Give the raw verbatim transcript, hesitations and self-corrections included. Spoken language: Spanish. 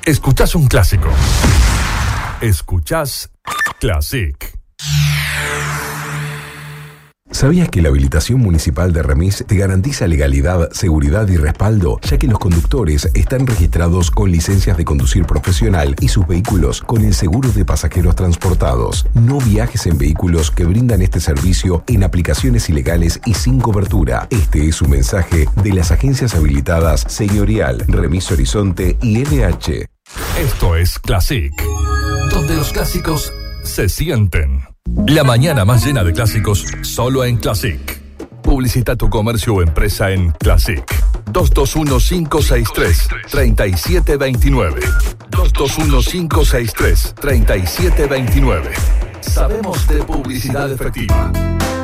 Escuchás un clásico. Escuchás Classic. ¿Sabías que la habilitación municipal de Remis te garantiza legalidad, seguridad y respaldo, ya que los conductores están registrados con licencias de conducir profesional y sus vehículos con el seguro de pasajeros transportados? No viajes en vehículos que brindan este servicio en aplicaciones ilegales y sin cobertura. Este es un mensaje de las agencias habilitadas Señorial, Remis Horizonte y L H. Esto es Classic, donde los clásicos se sienten. La mañana más llena de clásicos, solo en Classic. Publicita tu comercio o empresa en Classic. dos dos uno, cinco seis tres, tres siete dos nueve. dos dos uno, cinco seis tres, tres siete dos nueve. Sabemos de publicidad efectiva.